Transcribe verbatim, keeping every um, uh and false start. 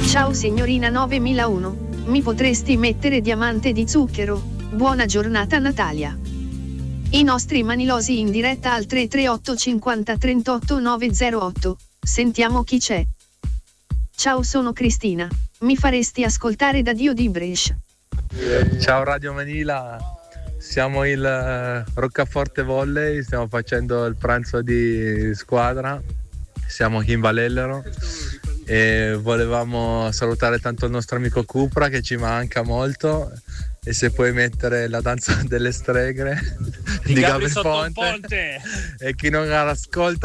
Ciao signorina novemilauno, mi potresti mettere diamante di zucchero? Buona giornata Natalia. I nostri manilosi in diretta al tre tre otto cinquanta trentotto nove zero otto, sentiamo chi c'è. Ciao, sono Cristina, mi faresti ascoltare da Dio di Brescia? Ciao Radio Manila, siamo il uh, Roccaforte Volley, stiamo facendo il pranzo di squadra, siamo in Valellero e volevamo salutare tanto il nostro amico Cupra che ci manca molto, e se puoi mettere la danza delle streghe di, di Gabri Sottoponte, e chi non ascolta